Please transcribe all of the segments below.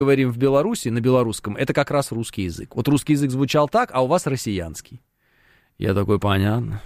говорим в Беларуси, на белорусском, это как раз русский язык. Вот русский язык звучал так, а у вас россиянский. Я такой, понятно.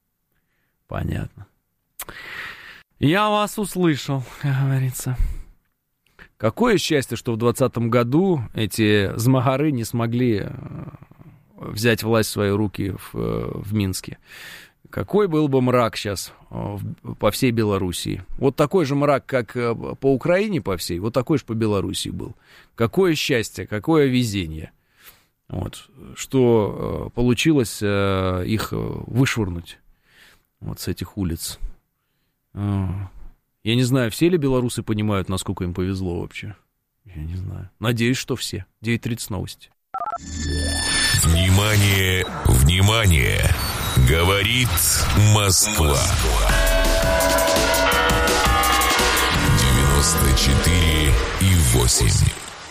Я вас услышал, как говорится. Какое счастье, что в 2020 году эти змагары не смогли взять власть в свои руки в Минске. Какой был бы мрак сейчас по всей Белоруссии. Вот такой же мрак, как по Украине по всей, вот такой же по Белоруссии был. Какое счастье, какое везение. Вот, что получилось их вышвырнуть вот с этих улиц. Я не знаю, все ли белорусы понимают, насколько им повезло вообще. Я не знаю. Надеюсь, что все. 9:30 новости. Внимание, внимание! Говорит Москва. 94,8.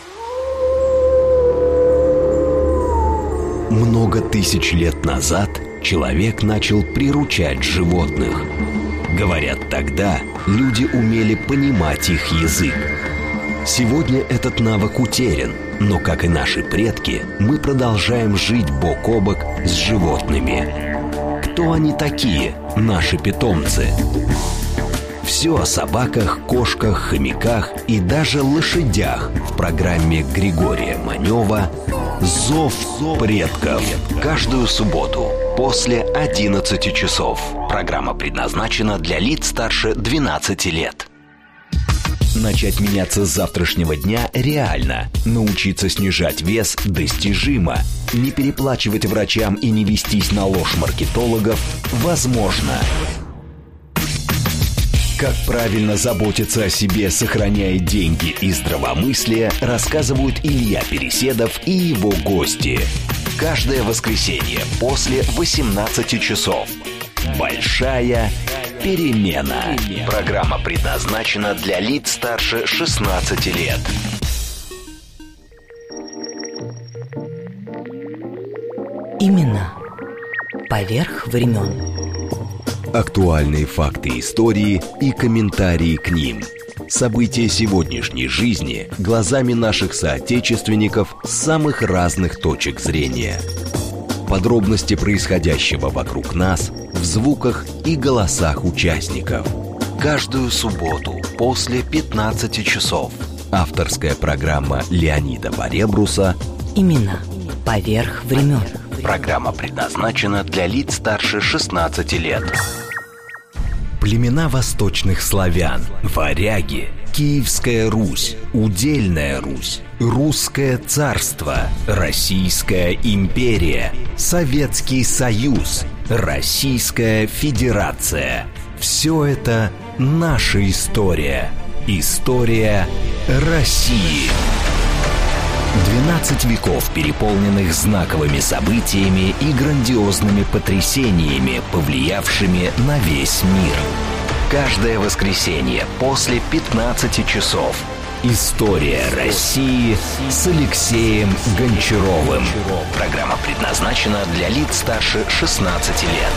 Много тысяч лет назад человек начал приручать животных. Говорят, тогда люди умели понимать их язык. Сегодня этот навык утерян, но, как и наши предки, мы продолжаем жить бок о бок с животными. Кто они такие, наши питомцы? Все о собаках, кошках, хомяках и даже лошадях в программе Григория Манева «Зов предков». Каждую субботу после 11 часов. Программа предназначена для лиц старше 12 лет. Начать меняться с завтрашнего дня реально. Научиться снижать вес достижимо. Не переплачивать врачам и не вестись на ложь маркетологов возможно. Как правильно заботиться о себе, сохраняя деньги и здравомыслие, рассказывают Илья Переседов и его гости. Каждое воскресенье после 18 часов. Большая перемена. Программа предназначена для лиц старше 16 лет. Имена поверх времен. Актуальные факты истории и комментарии к ним. События сегодняшней жизни глазами наших соотечественников с самых разных точек зрения. Подробности происходящего вокруг нас в звуках и голосах участников. Каждую субботу после 15 часов. Авторская программа Леонида Баребруса Имена поверх времен. Программа предназначена для лиц старше 16 лет. Племена восточных славян, варяги, Киевская Русь, Удельная Русь, Русское царство, Российская империя, Советский Союз, Российская Федерация. Все это наша история. История России. 12 веков, переполненных знаковыми событиями и грандиозными потрясениями, повлиявшими на весь мир. Каждое воскресенье после 15 часов. История России с Алексеем Гончаровым. Программа предназначена для лиц старше 16 лет.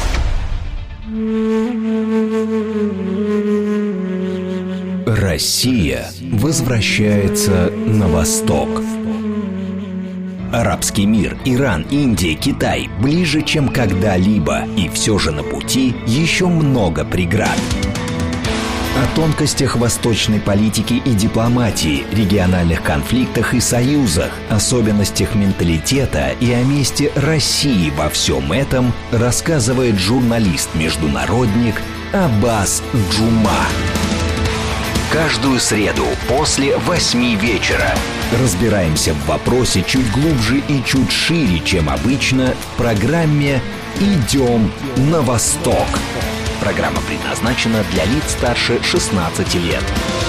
Россия возвращается на восток. Арабский мир, Иран, Индия, Китай ближе, чем когда-либо, и все же на пути еще много преград. О тонкостях восточной политики и дипломатии, региональных конфликтах и союзах, особенностях менталитета и о месте России во всем этом рассказывает журналист-международник Аббас Джума. Каждую среду после 8 вечера разбираемся в вопросе чуть глубже и чуть шире, чем обычно, в программе «Идем на восток». Программа предназначена для лиц старше 16 лет.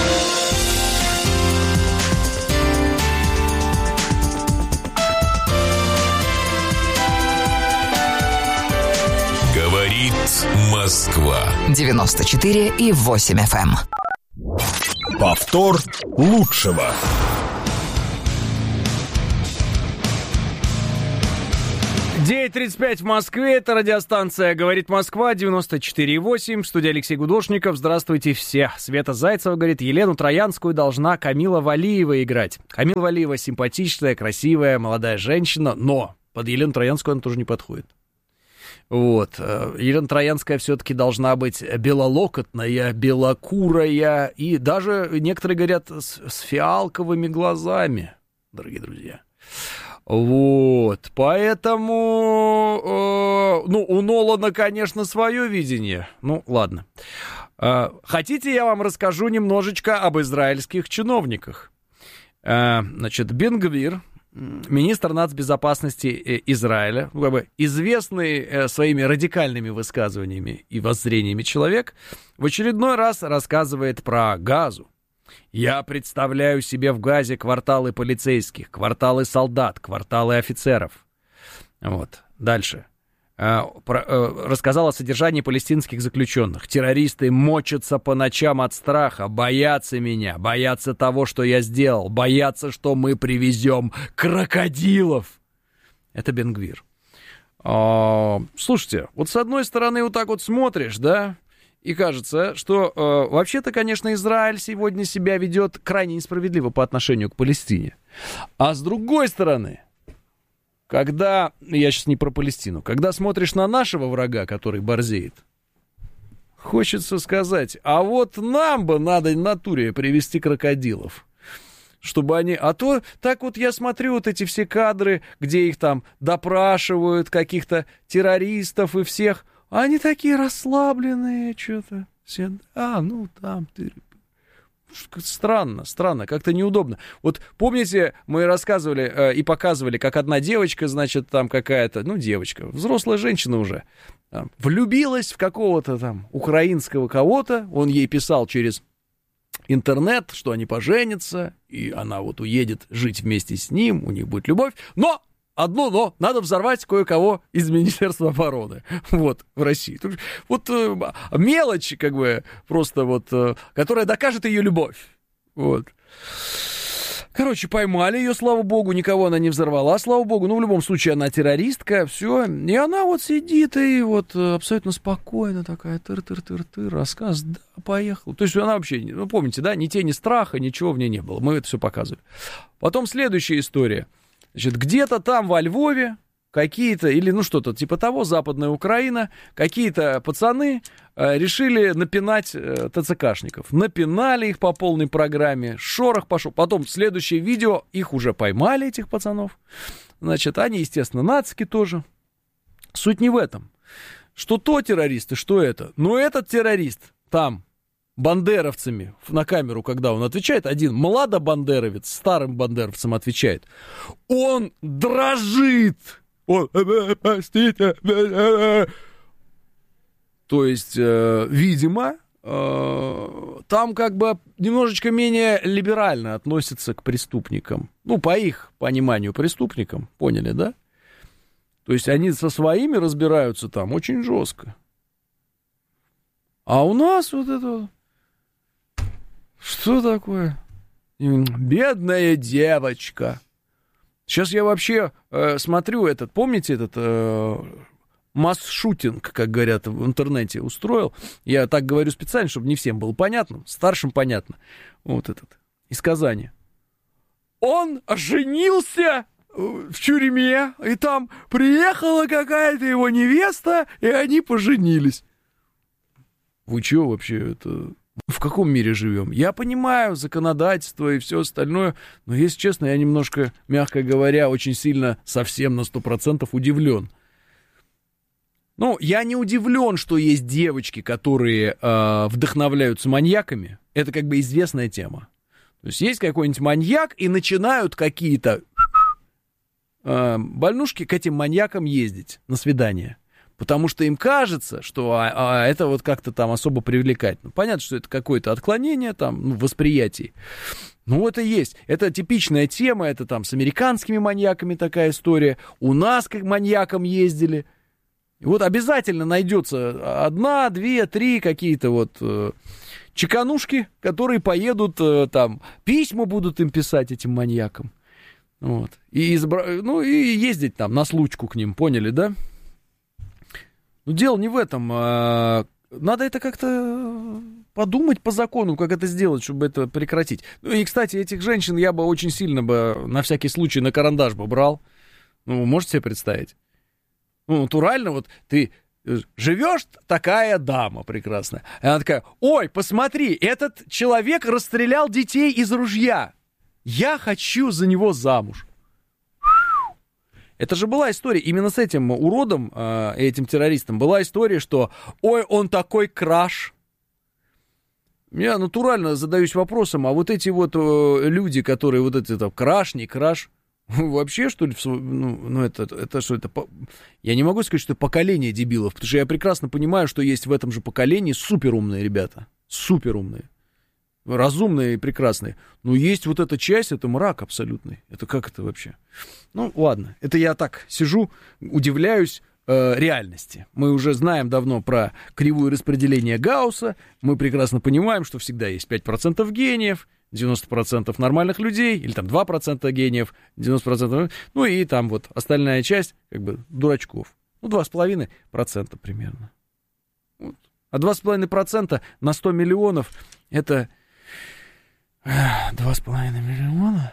Говорит Москва. 94,8 FM. Повтор лучшего. 9:35 в Москве, это радиостанция «Говорит Москва», 94,8, студия Алексей Гудошников. Здравствуйте все. Света Зайцева говорит, Елену Троянскую должна Камила Валиева играть. Камила Валиева симпатичная, красивая, молодая женщина, но под Елену Троянскую она тоже не подходит. Вот. Елена Троянская все-таки должна быть белолокотная, белокурая и даже, некоторые говорят, с фиалковыми глазами, дорогие друзья. Вот, поэтому, у Нолана, конечно, свое видение. Ну, ладно. Хотите, я вам расскажу немножечко об израильских чиновниках? Значит, Бен-Гвир, министр нацбезопасности Израиля, известный своими радикальными высказываниями и воззрениями человек, в очередной раз рассказывает про Газу. Я представляю себе в Газе кварталы полицейских, кварталы солдат, кварталы офицеров. Вот. Дальше. Рассказал о содержании палестинских заключенных. Террористы мочатся по ночам от страха, боятся меня, боятся того, что я сделал, боятся, что мы привезем крокодилов. Это Бен-Гвир. Слушайте, вот с одной стороны вот так вот смотришь, да, и кажется, что вообще-то, конечно, Израиль сегодня себя ведет крайне несправедливо по отношению к Палестине. А с другой стороны, когда, я сейчас не про Палестину, когда смотришь на нашего врага, который борзеет, хочется сказать, а вот нам бы надо в натуре привести крокодилов, чтобы они... А то так вот я смотрю вот эти все кадры, где их там допрашивают, каких-то террористов и всех... Они такие расслабленные, что-то. Все, там... Странно, как-то неудобно. Вот помните, мы рассказывали и показывали, как одна девочка, значит, там какая-то, девочка, взрослая женщина уже, там, влюбилась в какого-то там украинского кого-то, он ей писал через интернет, что они поженятся, и она вот уедет жить вместе с ним, у них будет любовь, но надо взорвать кое-кого из Министерства обороны, вот, в России. Вот мелочь, как бы, просто вот, которая докажет ее любовь, вот. Короче, поймали ее, слава богу, никого она не взорвала, слава богу, в любом случае она террористка, все, и она вот сидит и вот абсолютно спокойно такая, тыр-тыр-тыр-тыр, рассказ, да, поехала. То есть она вообще, помните, да, ни тени страха, ничего в ней не было, мы это все показывали. Потом следующая история. Значит, где-то там во Львове какие-то, или что-то типа того, Западная Украина, какие-то пацаны решили напинать ТЦКшников. Напинали их по полной программе, шорох пошел. Потом следующее видео, их уже поймали, этих пацанов. Значит, они, естественно, нацики тоже. Суть не в этом. Что то террористы, что это. Но этот террорист там бандеровцами на камеру, когда он отвечает, один младобандеровец старым бандеровцам отвечает, он дрожит. Он, простите. То есть, видимо, там как бы немножечко менее либерально относятся к преступникам. По их пониманию преступникам, поняли, да? То есть они со своими разбираются там очень жестко. А у нас вот это... Что такое? Бедная девочка. Сейчас я вообще смотрю помните этот масс-шутинг, как говорят в интернете, устроил. Я так говорю специально, чтобы не всем было понятно, старшим понятно. Вот этот, из Казани. Он женился в тюрьме, и там приехала какая-то его невеста, и они поженились. Вы чё вообще это... В каком мире живем? Я понимаю законодательство и все остальное, но, если честно, я немножко, мягко говоря, очень сильно, совсем на 100% удивлен. Я не удивлен, что есть девочки, которые вдохновляются маньяками. Это как бы известная тема. То есть какой-нибудь маньяк, и начинают какие-то больнушки к этим маньякам ездить на свидание. Потому что им кажется, что это вот как-то там особо привлекательно. Понятно, что это какое-то отклонение там, в восприятии. Это есть. Это типичная тема, это там с американскими маньяками такая история. У нас как маньякам ездили. И вот обязательно найдется 1, 2, 3 какие-то вот чеканушки, которые поедут там, письма будут им писать, этим маньякам. Вот. И ездить там на случку к ним, поняли, да? Но дело не в этом. Надо это как-то подумать по закону, как это сделать, чтобы это прекратить. Ну и, кстати, этих женщин я бы очень сильно на всякий случай на карандаш бы брал. Ну, можете себе представить? Ну, натурально, вот ты живешь, такая дама прекрасная. И она такая: ой, посмотри, этот человек расстрелял детей из ружья. Я хочу за него замуж. Это же была история, именно с этим уродом, этим террористом, была история, что ой, он такой краш. Я натурально задаюсь вопросом, а вот эти вот люди, которые вот эти там краш, не краш, вообще, что ли, это что это? Я не могу сказать, что это поколение дебилов, потому что я прекрасно понимаю, что есть в этом же поколении суперумные ребята, суперумные, разумные и прекрасные. Но есть вот эта часть, это мрак абсолютный. Это как это вообще? Ну, ладно, это я так сижу, удивляюсь реальности. Мы уже знаем давно про кривую распределения Гаусса, мы прекрасно понимаем, что всегда есть 5% гениев, 90% нормальных людей, или там 2% гениев, 90%, ну и там вот остальная часть, как бы, дурачков. Ну, 2,5% примерно. Вот. А 2,5% на 100 миллионов, это 2,5 миллиона,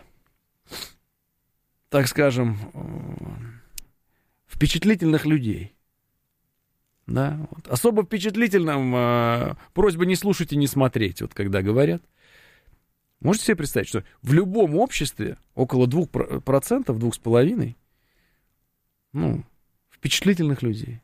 так скажем, впечатлительных людей. Да? Вот. Особо впечатлительным просьба не слушать и не смотреть, вот когда говорят. Можете себе представить, что в любом обществе около 2%, 2,5%, ну, впечатлительных людей.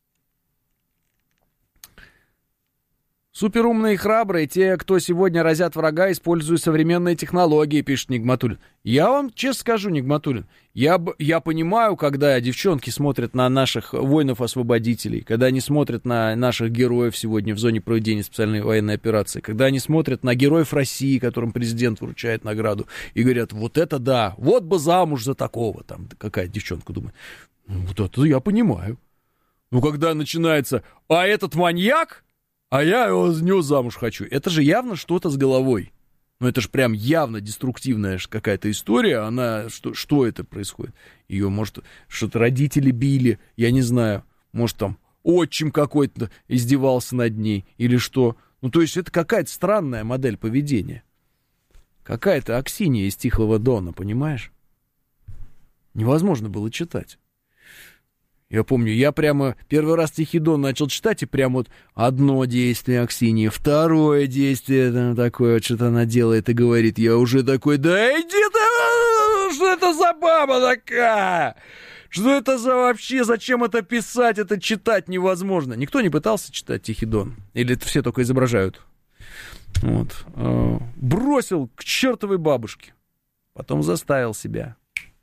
Суперумные и храбрые, те, кто сегодня разят врага, используя современные технологии, пишет Нигматуллин. Я вам честно скажу, Нигматуллин, я понимаю, когда девчонки смотрят на наших воинов-освободителей, когда они смотрят на наших героев сегодня в зоне проведения специальной военной операции, когда они смотрят на героев России, которым президент вручает награду, и говорят: вот это да, вот бы замуж за такого, там какая девчонка думает. Ну, вот это я понимаю. Но когда начинается: а этот маньяк, а я за него замуж хочу. Это же явно что-то с головой. Ну, это же прям явно деструктивная какая-то история. Она, что это происходит? Ее, может, что-то родители били, я не знаю. Может, там отчим какой-то издевался над ней или что. Ну, то есть это какая-то странная модель поведения. Какая-то Аксинья из Тихого Дона, понимаешь? Невозможно было читать. Я помню, я прямо первый раз Тихий Дон начал читать, и прям вот одно действие Аксиньи, второе действие там такое, что-то она делает и говорит, я уже такой: да иди ты, что это за баба такая? Что это за вообще, зачем это писать, это читать невозможно. Никто не пытался читать Тихий Дон, или это все только изображают. Вот. Бросил к чертовой бабушке, потом заставил себя.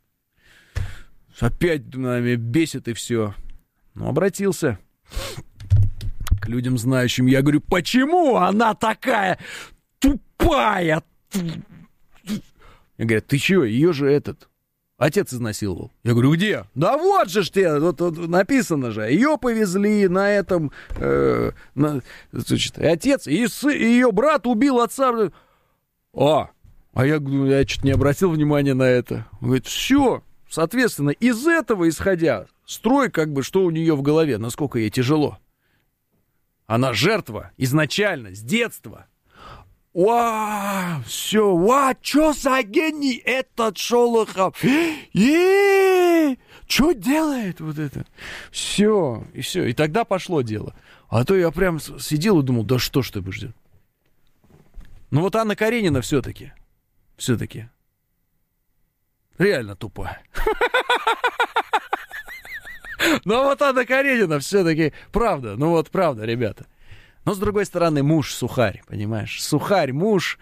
Опять меня бесит и все. Но обратился к людям знающим. Я говорю: почему она такая тупая? Мне говорят: ты чё, ее же отец изнасиловал. Я говорю: где? Да вот же ж тебе, вот написано же. Ее повезли на этом, значит, отец, и ее брат убил отца. А я говорю: я что-то не обратил внимания на это. Он говорит: все. Соответственно, из этого исходя, строй как бы, что у нее в голове, насколько ей тяжело. Она жертва изначально, с детства. Все, что за гений этот Шолохов? Что делает вот это? Все. И тогда пошло дело. А то я прям сидел и думал: да что ж ты будешь делать? Ну вот Анна Каренина все-таки. Реально тупая. Но вот Анна Каренина все-таки правда. Ну вот правда, ребята. Но с другой стороны, муж сухарь, понимаешь? Сухарь, муж,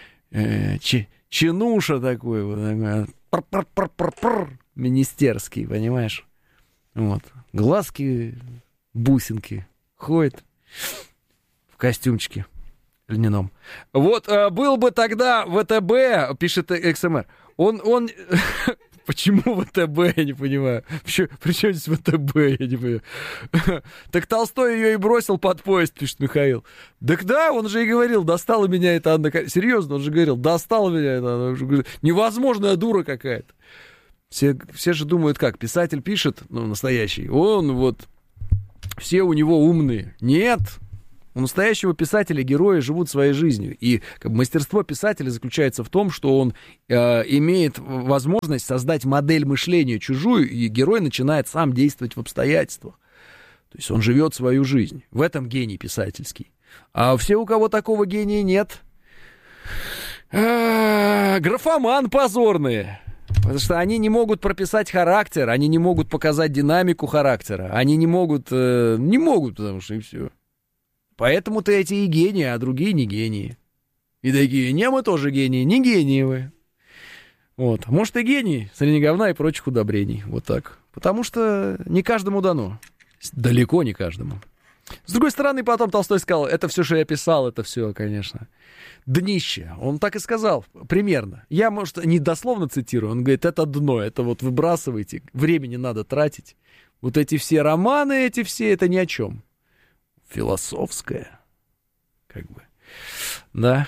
чинуша такой, вот, министерский, понимаешь? Вот. Глазки, бусинки. Ходит в костюмчике льняном. Вот был бы тогда ВТБ, пишет XMR. Он... Почему ВТБ, я не понимаю. Причем здесь ВТБ, я не понимаю. Так Толстой ее и бросил под поезд, пишет Михаил. Так да, он же и говорил: достала меня эта Анна Каренина. Серьезно, он же говорил: достала меня эта Анна. Невозможная дура какая-то. Все же думают, как, писатель пишет, ну, настоящий, он вот, все у него умные. Нет, у настоящего писателя герои живут своей жизнью. И как бы, мастерство писателя заключается в том, что он имеет возможность создать модель мышления чужую, и герой начинает сам действовать в обстоятельствах. То есть он живет свою жизнь. В этом гений писательский. А все, у кого такого гения нет, графоман позорные. Потому что они не могут прописать характер, они не могут показать динамику характера, они не могут, потому что и все. Поэтому-то эти и гении, а другие не гении. И такие, не, мы тоже гении, не гении вы. Вот. Может, и гений среди говна и прочих удобрений. Вот так. Потому что не каждому дано. Далеко не каждому. С другой стороны, потом Толстой сказал, это все, что я писал, это все, конечно, днище. Он так и сказал, примерно. Я, может, не дословно цитирую, он говорит, это дно, это вот выбрасывайте, времени надо тратить. Вот эти все романы, эти все, это ни о чем. Философское, как бы, да.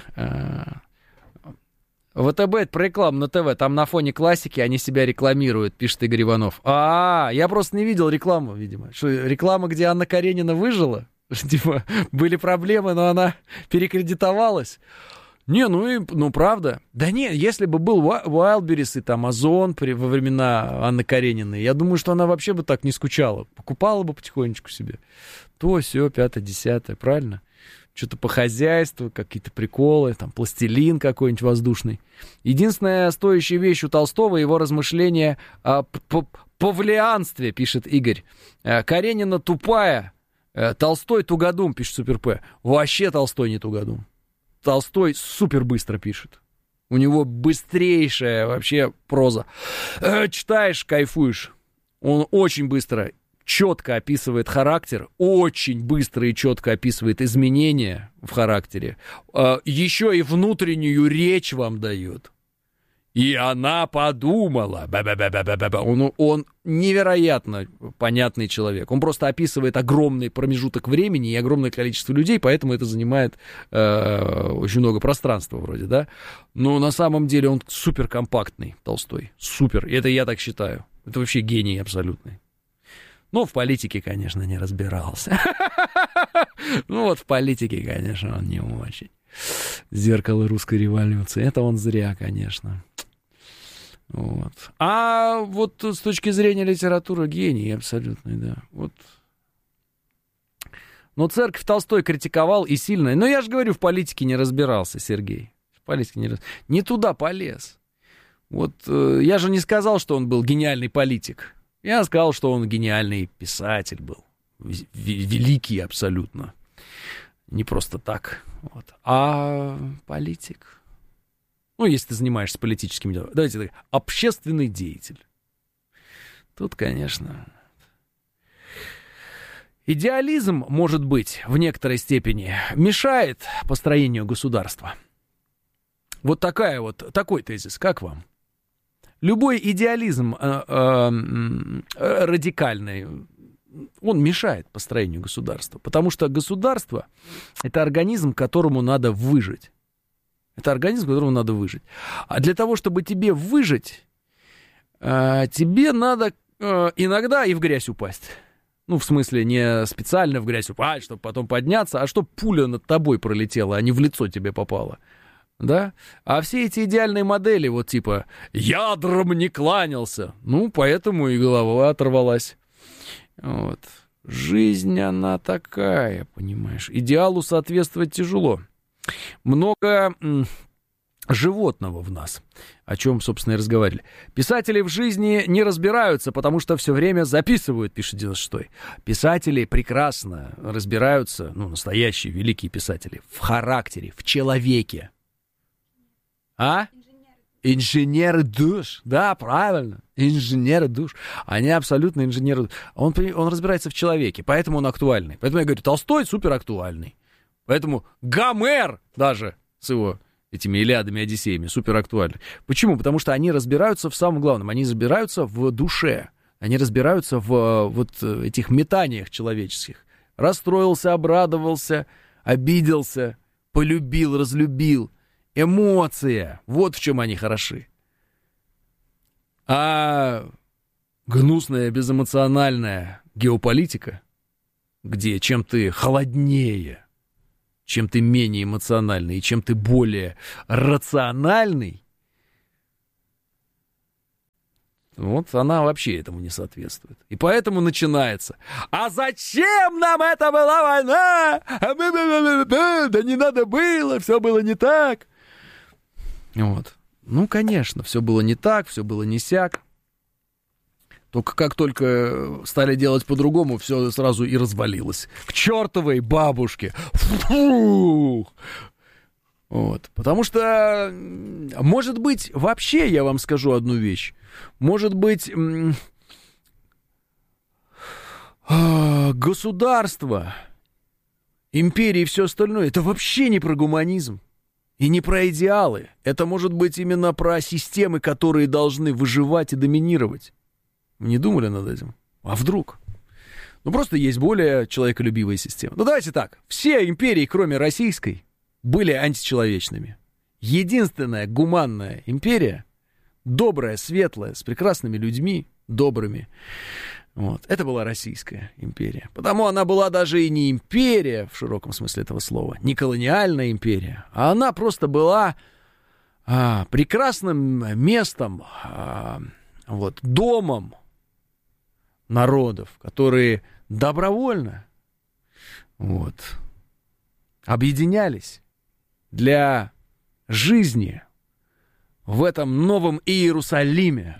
ВТБ, это про рекламу на ТВ, там на фоне классики они себя рекламируют, пишет Игорь Иванов. Я просто не видел рекламу, видимо. Что, реклама, где Анна Каренина выжила? Типа, были проблемы, но она перекредитовалась. Не, ну правда. Да нет, если бы был Wildberries и там Озон во времена Анны Карениной, я думаю, что она вообще бы так не скучала. Покупала бы потихонечку себе. То, сё, 5-10, правильно? Что-то по хозяйству, какие-то приколы, там, пластилин какой-нибудь воздушный. Единственная стоящая вещь у Толстого — его размышления о павлианстве, пишет Игорь. Каренина тупая, Толстой тугодум, пишет Супер П. Вообще Толстой не тугодум. Толстой супер быстро пишет. У него быстрейшая вообще проза. Читаешь, кайфуешь. Он очень быстро, четко описывает характер, очень быстро и четко описывает изменения в характере. Еще и внутреннюю речь вам дает. И она подумала. Он невероятно понятный человек. Он просто описывает огромный промежуток времени и огромное количество людей, поэтому это занимает очень много пространства вроде, да. Но на самом деле он супер компактный, Толстой. Супер. И это я так считаю. Это вообще гений абсолютный. Ну, в политике, конечно, не разбирался. Ну, вот в политике, конечно, он не очень. Зеркало русской революции. Это он зря, конечно. Вот. А вот с точки зрения литературы гений абсолютный, да. Вот. Но церковь Толстой критиковал и сильно. Но я же говорю, в политике не разбирался, Сергей. В политике не туда полез. Вот я же не сказал, что он был гениальный политик. Я сказал, что он гениальный писатель был. Великий абсолютно. Не просто так. Вот. А политик... Ну, если ты занимаешься политическими делами. Давайте так. Общественный деятель. Тут, конечно... Идеализм, может быть, в некоторой степени мешает построению государства. Вот такой тезис. Как вам? Любой идеализм радикальный, он мешает построению государства. Потому что государство — это организм, которому надо выжить. Это организм, которому надо выжить. А для того, чтобы тебе выжить, тебе надо иногда и в грязь упасть. Ну, в смысле, не специально в грязь упасть, чтобы потом подняться, а чтобы пуля над тобой пролетела, а не в лицо тебе попала. Да? А все эти идеальные модели, вот типа «ядром не кланялся», ну, поэтому и голова оторвалась. Вот. Жизнь, она такая, понимаешь. Идеалу соответствовать тяжело. Много животного в нас, о чем, собственно, и разговаривали. Писатели в жизни не разбираются, потому что все время записывают, пишет 96-й. Писатели прекрасно разбираются, ну, настоящие великие писатели, в характере, в человеке. А? Инженеры душ. Да, правильно. Инженеры душ. Они абсолютно инженеры душ. Он разбирается в человеке, поэтому он актуальный. Поэтому я говорю, Толстой супер актуальный. Поэтому Гомер даже с его этими Илиадами и Одиссеями супер актуальны. Почему? Потому что они разбираются в самом главном. Они разбираются в душе. Они разбираются в вот этих метаниях человеческих. Расстроился, обрадовался, обиделся, полюбил, разлюбил. Эмоция. Вот в чем они хороши. А гнусная, безэмоциональная геополитика, где чем ты холоднее, чем ты менее эмоциональный, и чем ты более рациональный, вот она вообще этому не соответствует. И поэтому начинается: а зачем нам это была война? Да не надо было, все было не так. Вот. Ну, конечно, все было не так, все было не сяк. Только как только стали делать по-другому, все сразу и развалилось. К чертовой бабушке. Фух. Вот. Потому что, может быть, вообще я вам скажу одну вещь. Может быть, государство, империи и все остальное, это вообще не про гуманизм и не про идеалы. Это может быть именно про системы, которые должны выживать и доминировать. Вы не думали над этим? А вдруг? Ну, просто есть более человеколюбивые системы. Ну, давайте так. Все империи, кроме российской, были античеловечными. Единственная гуманная империя, добрая, светлая, с прекрасными людьми, добрыми, вот, это была Российская империя. Потому она была даже и не империя, в широком смысле этого слова, не колониальная империя, а она просто была прекрасным местом, вот, домом народов, которые добровольно вот, объединялись для жизни в этом новом Иерусалиме.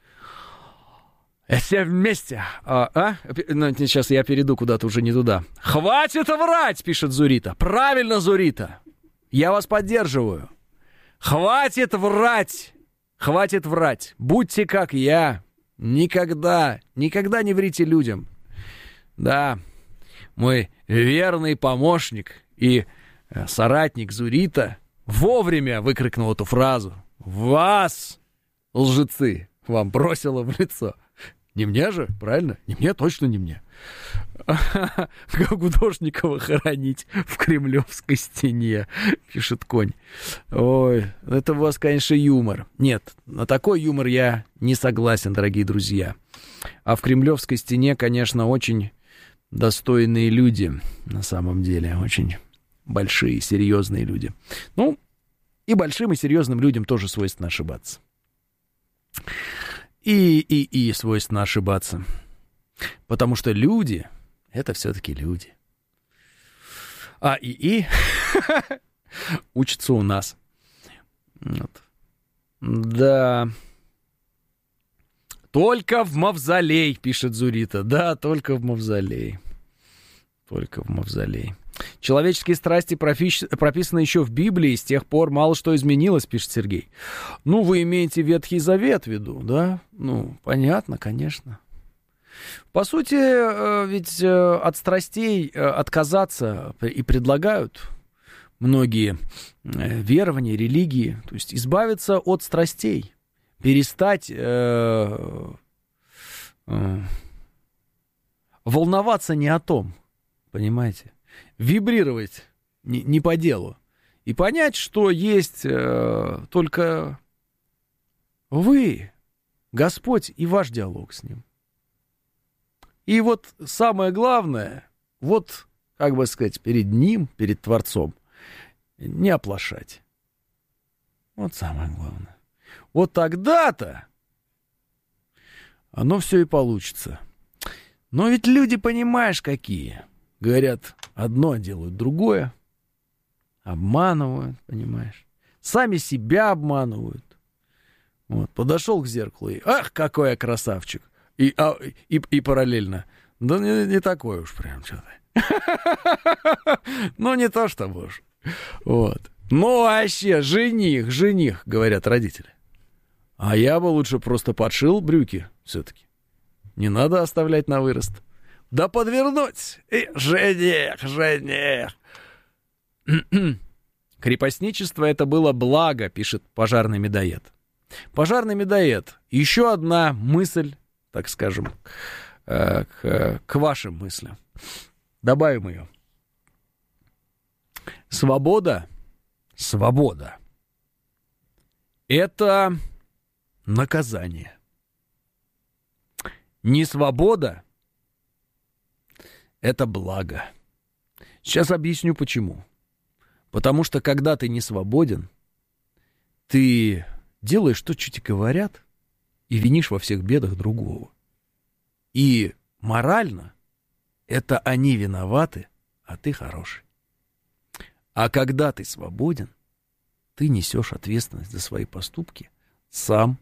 Все вместе. Ну, сейчас я перейду куда-то уже не туда. Хватит врать, пишет Зурита. Правильно, Зурита. Я вас поддерживаю. Хватит врать. Хватит врать. Будьте как я. Никогда не врите людям. Да, мой верный помощник и соратник Зурита вовремя выкрикнул эту фразу. Вас, лжецы, вам бросило в лицо. Не мне же, правильно? Не мне, точно не мне. Гудошникова хоронить в Кремлевской стене, пишет Конь. Ой, это у вас, конечно, юмор. Нет, на такой юмор я не согласен, дорогие друзья. А в Кремлевской стене, конечно, очень достойные люди, на самом деле. Очень большие, серьезные люди. Ну, и большим, и серьезным людям тоже свойственно ошибаться. И свойственно ошибаться. Потому что люди — это все-таки люди. Учатся у нас. Вот. Да. Только в мавзолей, пишет Зурита. Да, только в мавзолей. Только в мавзолей. Человеческие страсти прописаны еще в Библии, с тех пор мало что изменилось, пишет Сергей. Ну, вы имеете Ветхий Завет в виду, да? Ну, понятно, конечно. По сути, ведь от страстей отказаться и предлагают многие верования, религии, то есть избавиться от страстей, перестать волноваться не о том, понимаете? Вибрировать не по делу. И понять, что есть только вы, Господь, и ваш диалог с Ним. И вот самое главное, вот, как бы сказать, перед Ним, перед Творцом, не оплошать. Вот самое главное. Вот тогда-то оно все и получится. Но ведь люди, понимаешь, какие... Говорят одно, делают другое. Обманывают, понимаешь. Сами себя обманывают. Вот, подошел к зеркалу и... Ах, какой я красавчик. И параллельно. Да не такой уж прям что-то. Ну, не то чтобы уж. Вот. Ну, вообще, жених, говорят родители. А я бы лучше просто подшил брюки все-таки. Не надо оставлять на вырост. Да подвернуть! И жених! Крепостничество — это было благо, пишет пожарный медоед. Пожарный медоед. Еще одна мысль, так скажем, к вашим мыслям. Добавим ее. Свобода. Это наказание. Несвобода — это благо. Сейчас объясню, почему. Потому что, когда ты не свободен, ты делаешь то, что тебе говорят, и винишь во всех бедах другого. И морально это они виноваты, а ты хороший. А когда ты свободен, ты несешь ответственность за свои поступки сам.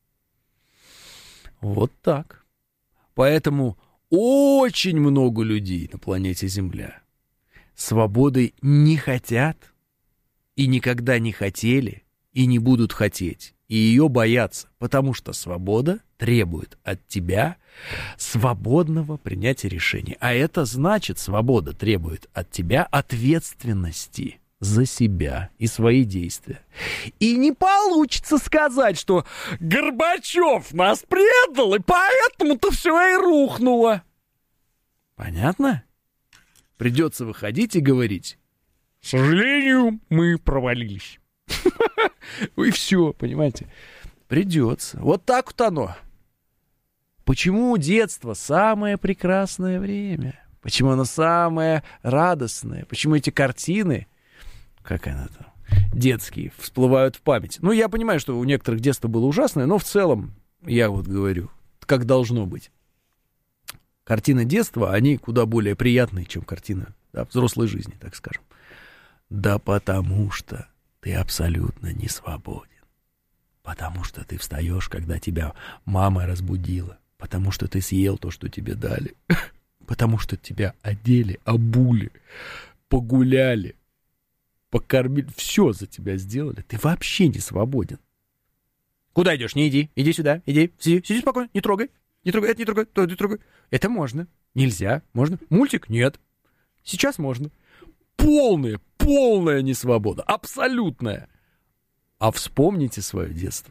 Вот так. Поэтому очень много людей на планете Земля свободы не хотят, и никогда не хотели, и не будут хотеть, и ее боятся, потому что свобода требует от тебя свободного принятия решений. А это значит, свобода требует от тебя ответственности за себя и свои действия. И не получится сказать, что Горбачев нас предал, и поэтому-то все и рухнуло. Понятно? Придется выходить и говорить: к сожалению, мы провалились. И все, понимаете? Придется. Вот так вот оно. Почему детство самое прекрасное время? Почему оно самое радостное? Почему эти картины, как она там, детские, всплывают в память? Ну, я понимаю, что у некоторых детство было ужасное, но в целом, я вот говорю, как должно быть. Картины детства, они куда более приятные, чем картины, да, взрослой жизни, так скажем. Да потому что ты абсолютно не свободен. Потому что ты встаешь, когда тебя мама разбудила. Потому что ты съел то, что тебе дали. Потому что тебя одели, обули, погуляли, покормили. Все за тебя сделали. Ты вообще не свободен. Куда идешь? Не иди. Иди сюда. Иди. Сиди спокойно. Не трогай. Не трогай. Это не трогай. То не трогай. Это можно. Нельзя. Можно. Мультик? Нет. Сейчас можно. Полная несвобода. Абсолютная. А вспомните свое детство.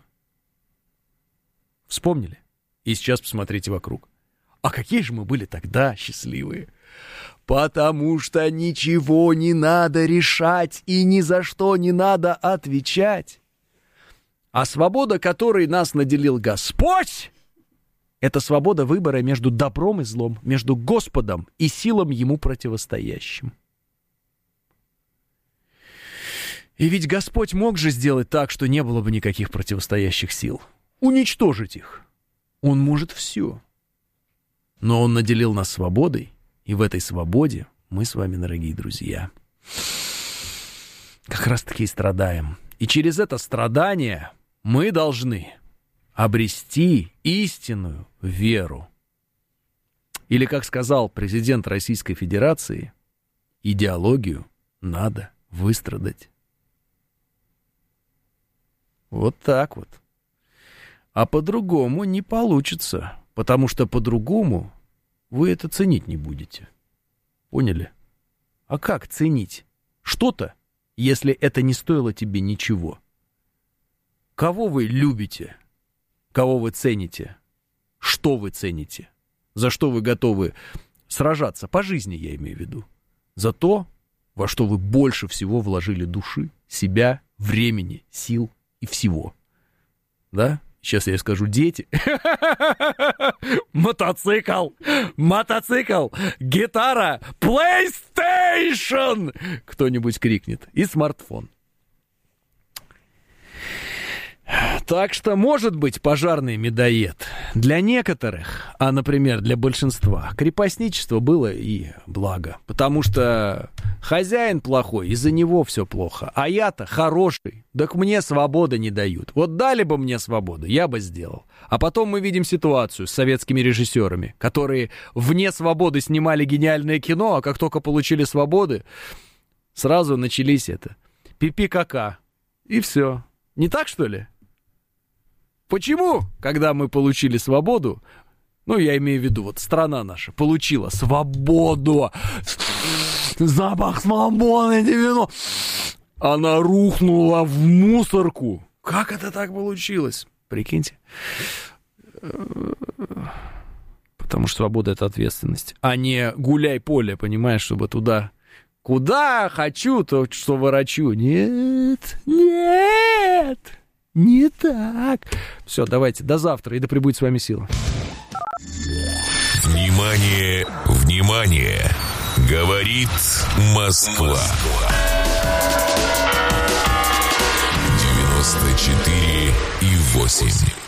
Вспомнили? И сейчас посмотрите вокруг. А какие же мы были тогда счастливые. Потому что ничего не надо решать и ни за что не надо отвечать. А свобода, которой нас наделил Господь, это свобода выбора между добром и злом, между Господом и силам ему противостоящим. И ведь Господь мог же сделать так, что не было бы никаких противостоящих сил. Уничтожить их. Он может все. Но Он наделил нас свободой, и в этой свободе мы с вами, дорогие друзья, как раз-таки и страдаем. И через это страдание мы должны обрести истинную веру. Или, как сказал президент Российской Федерации, идеологию надо выстрадать. Вот так вот. А по-другому не получится, потому что по-другому вы это ценить не будете. Поняли? А как ценить что-то, если это не стоило тебе ничего? Кого вы любите? Кого вы цените? Что вы цените? За что вы готовы сражаться? По жизни я имею в виду. За то, во что вы больше всего вложили души, себя, времени, сил и всего. Да? Сейчас я скажу: дети. Мотоцикл, гитара, PlayStation! Кто-нибудь крикнет. И смартфон. Так что, может быть, пожарный медоед для некоторых, а, например, для большинства, крепостничество было и благо. Потому что хозяин плохой, из-за него все плохо. А я-то хороший, так мне свободы не дают. Вот дали бы мне свободу, я бы сделал. А потом мы видим ситуацию с советскими режиссерами, которые вне свободы снимали гениальное кино, а как только получили свободы, сразу начались это пипи-кака. И все. Не так, что ли? Почему, когда мы получили свободу, ну, я имею в виду, вот страна наша получила свободу, запах свободы, 90, она рухнула в мусорку. Как это так получилось? Прикиньте. Потому что свобода — это ответственность, а не гуляй поле, понимаешь, чтобы туда... Куда хочу, то что ворочу. Нет, не так. Все, давайте, до завтра, и да пребудет с вами сила. Внимание, внимание! Говорит Москва. 94,8.